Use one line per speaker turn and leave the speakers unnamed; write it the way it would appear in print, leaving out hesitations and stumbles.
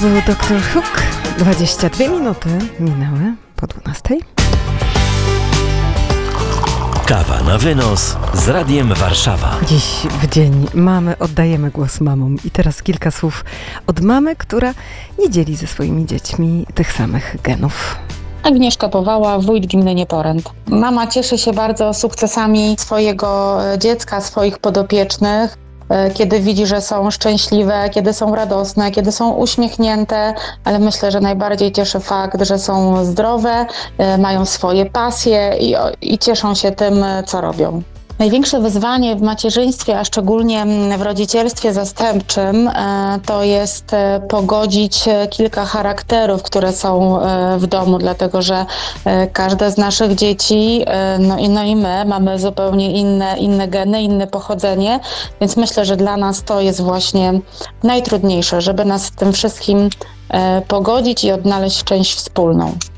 był Dr. Hook. 22 minuty minęły po 12.
Kawa na wynos z Radiem Warszawa.
Dziś w Dzień Mamy oddajemy głos mamom. I teraz kilka słów od mamy, która nie dzieli ze swoimi dziećmi tych samych genów.
Agnieszka Powała, wójt gminy Nieporęt. Mama cieszy się bardzo sukcesami swojego dziecka, swoich podopiecznych, kiedy widzi, że są szczęśliwe, kiedy są radosne, kiedy są uśmiechnięte, ale myślę, że najbardziej cieszy fakt, że są zdrowe, mają swoje pasje i cieszą się tym, co robią. Największe wyzwanie w macierzyństwie, a szczególnie w rodzicielstwie zastępczym, to jest pogodzić kilka charakterów, które są w domu, dlatego że każde z naszych dzieci, no i my mamy zupełnie inne geny, inne pochodzenie, więc myślę, że dla nas to jest właśnie najtrudniejsze, żeby nas w tym wszystkim pogodzić i odnaleźć część wspólną.